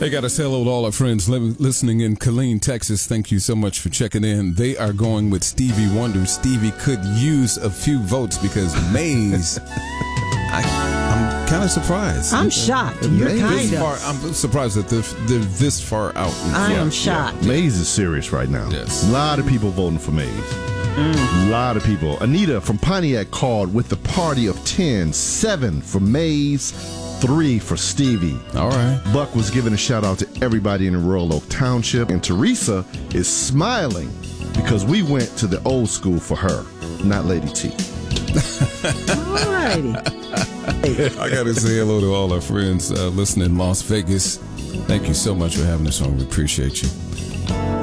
Hey, got to say hello to all our friends listening in Killeen, Texas. Thank you so much for checking in. They are going with Stevie Wonder. Stevie could use a few votes because Maze, I'm kind of surprised. I'm shocked. You're kind of. I'm surprised that they're this far out. I am shocked. Yeah. Maze is serious right now. Yes. A lot of people voting for Maze. A lot of people. Anita from Pontiac called with the party of 10, 7 for Maze, 3 for Stevie. All right. Buck was giving a shout out to everybody in Royal Oak Township, and Teresa is smiling because we went to the old school for her, not Lady T. All righty. I got to say hello to all our friends listening in Las Vegas. Thank you so much for having us on. We appreciate you.